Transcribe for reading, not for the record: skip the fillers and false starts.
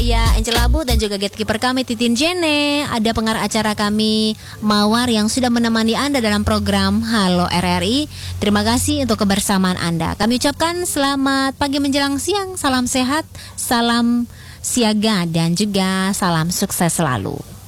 dia Angel Abu dan juga gatekeeper kami Titin Jene. Ada pengarah acara kami Mawar yang sudah menemani Anda dalam program Halo RRI. Terima kasih untuk kebersamaan Anda. Kami ucapkan selamat pagi menjelang siang. Salam sehat, salam siaga dan juga salam sukses selalu.